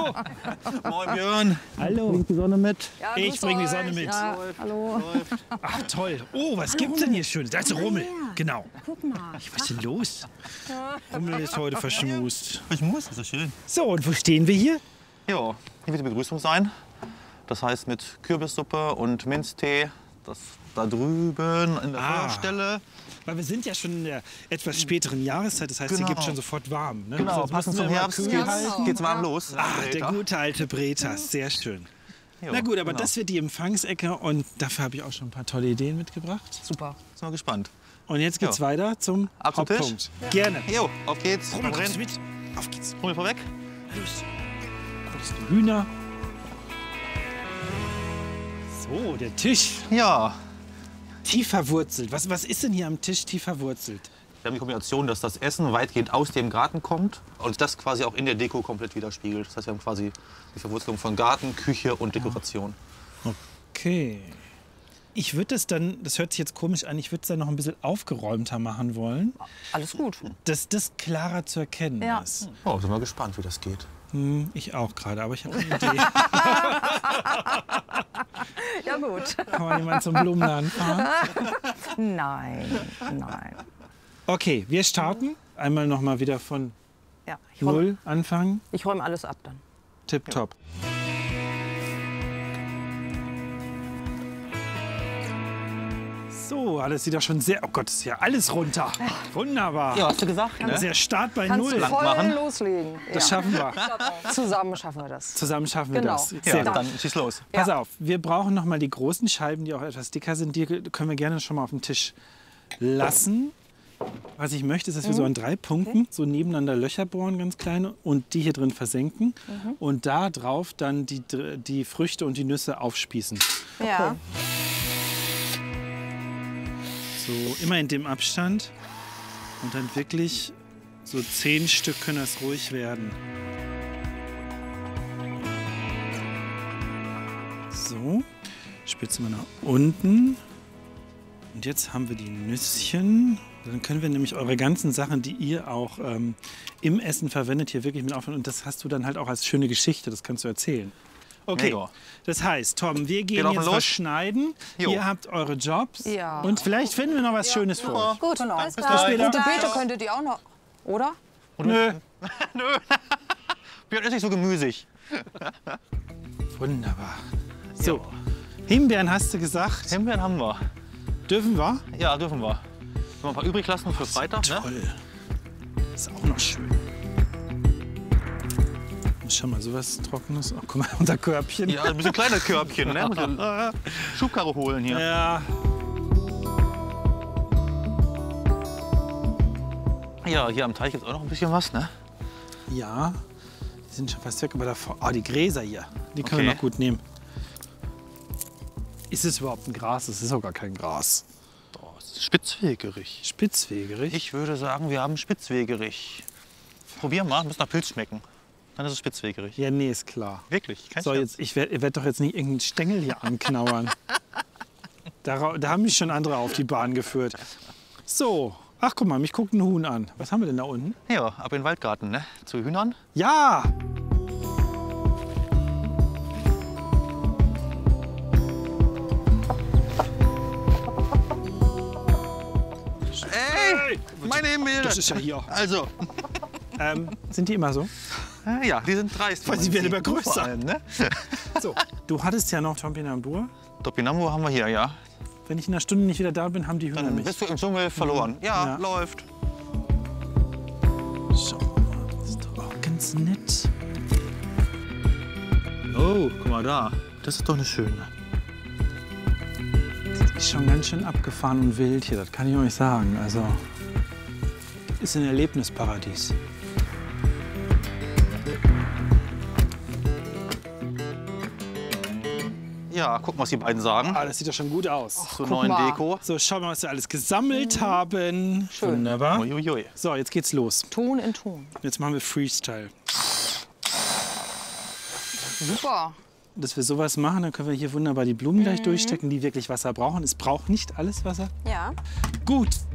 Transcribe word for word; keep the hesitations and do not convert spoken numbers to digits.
Hallo. Moin Björn. Hallo. Bringt die Sonne mit? Ja, Ich grüß bringe die euch. Sonne mit. Ja, hallo. Ach toll. Oh, was gibt's denn hier Schönes? Da ist Rummel. Genau. Guck mal. Was ist denn los? Rummel ist heute verschmust. Ich muss, das ist schön. So, und wo stehen wir hier? Ja, hier wird die Begrüßung sein. Das heißt mit Kürbissuppe und Minztee. Das da drüben in der Ah. Feuerstelle. Weil wir sind ja schon in der etwas späteren Jahreszeit. Das heißt, hier Genau. gibt es schon sofort warm. Ne? Genau, Sonst passend müssen zum wir immer Herbst kühl geht's, halten. geht's warm los. Ah, der Greta. gute alte Bretas. Sehr schön. Jo, Na gut, aber genau. das wird die Empfangsecke und dafür habe ich auch schon ein paar tolle Ideen mitgebracht. Super. Sind wir gespannt. Und jetzt geht's Ja. weiter zum Ab zum Tisch? Hauptpunkt. Gerne. Jo, auf geht's. Rummel, Komm kommst du rein. mit? Auf geht's. Rummel vorweg. Los. Das sind die Hühner. So, der Tisch. Ja, Tief verwurzelt. Was, was ist denn hier am Tisch tief verwurzelt? wir haben die Kombination, dass das Essen weitgehend aus dem Garten kommt und das quasi auch in der Deko komplett widerspiegelt. Das heißt, wir haben quasi die Verwurzelung von Garten, Küche und Dekoration. Okay. Ich würde das dann, das hört sich jetzt komisch an, ich würde es dann noch ein bisschen aufgeräumter machen wollen, Alles gut. dass das klarer zu erkennen Ja. ist. Oh, sind wir gespannt, wie das geht. Hm, ich auch gerade, aber ich habe eine Idee. Ja gut. Kann mal jemand zum Blumenladen fahren? Nein, nein. Okay, wir starten. Einmal noch mal wieder von Ja, ich räume Null anfangen. ich räum alles ab dann. Tipptopp. So, alles sieht doch schon sehr... Oh Gott, ist ja alles runter. Wunderbar. Ja, hast du gesagt, Das ist ne? ja Start bei Kannst Null. du voll machen. loslegen. Das ja. schaffen wir. Zusammen schaffen wir das. Zusammen schaffen wir Genau. das. Ja, Sehr Ja, gut. dann schieß los. Pass Ja. auf, wir brauchen noch mal die großen Scheiben, die auch etwas dicker sind. Die können wir gerne schon mal auf den Tisch lassen. Was ich möchte, ist, dass wir so an drei Punkten so nebeneinander Löcher bohren, ganz kleine, und die hier drin versenken. Und da drauf dann die, die Früchte und die Nüsse aufspießen. Ja. So, immer in dem Abstand. Und dann wirklich so zehn Stück können das ruhig werden. So, spitzen wir nach unten. Und jetzt haben wir die Nüsschen. Dann können wir nämlich eure ganzen Sachen, die ihr auch ähm, im Essen verwendet, hier wirklich mit aufnehmen. Und das hast du dann halt auch als schöne Geschichte, das kannst du erzählen. Okay, Ja. das heißt, Tom, wir gehen laufen jetzt los. was schneiden. Jo. Ihr habt eure Jobs. Ja. Und vielleicht finden wir noch was Schönes für euch. Gut, genau. Bis Bis später. Gute Beete könntet ihr auch noch, oder? Nö. Björn ist nicht so gemüsig. Wunderbar. So, Himbeeren hast du gesagt. Himbeeren haben wir. Dürfen wir? Ja, dürfen wir. Können wir ein paar übrig lassen für Freitag, ne? Toll. Ist auch noch schön. Schau mal, sowas Trockenes. Ach, guck mal, unser Körbchen. Ja, ein bisschen kleines Körbchen, ne? Muss man Schubkarre holen hier. Ja. Ja, hier am Teich ist auch noch ein bisschen was, ne? Ja, die sind schon fast weg, aber davor. Ah, die Gräser hier, die können wir Okay. noch gut nehmen. Ist es überhaupt ein Gras? Es ist auch gar kein Gras. Oh, es ist Spitzwegerich. Spitzwegerich. Ich würde sagen, wir haben Spitzwegerich. Probier mal, muss nach Pilz schmecken. Dann ist es Spitzwegerich. Ja, nee, ist klar. Wirklich, kein So, Scherz. jetzt, ich werde werd doch jetzt nicht irgendeinen Stängel hier anknauern. da, da haben mich schon andere auf die Bahn geführt. So, ach guck mal, mich guckt ein Huhn an. Was haben wir denn da unten? Ja, ab in den Waldgarten, ne? Zu Hühnern. Ja! Ey, meine Himbeere. Das ist ja hier. Also, Ähm, sind die immer so? äh, ja, die sind dreist. Weil sie werden immer größer. Vor allem, ne? So, du hattest ja noch Topinambur. Topinambur haben wir hier, ja. Wenn ich in einer Stunde nicht wieder da bin, haben die Hühner Dann mich. bist du im Dschungel verloren. Ja, Ja. läuft. Schau mal, das ist doch auch ganz nett. Oh, guck mal da. Das ist doch eine schöne. Ist schon ganz schön abgefahren und wild hier, das kann ich euch sagen. Also, ist ein Erlebnisparadies. Ja, guck mal, was die beiden sagen. Ah, das sieht doch schon gut aus. Zur neuen mal. Deko. So, schauen wir mal, was wir alles gesammelt haben. Schön. Wunderbar. Uiuiui. So, jetzt geht's los. Ton in Ton. Jetzt machen wir Freestyle. Super. Dass wir sowas machen, dann können wir hier wunderbar die Blumen gleich durchstecken, die wirklich Wasser brauchen. Es braucht nicht alles Wasser. Ja. Gut,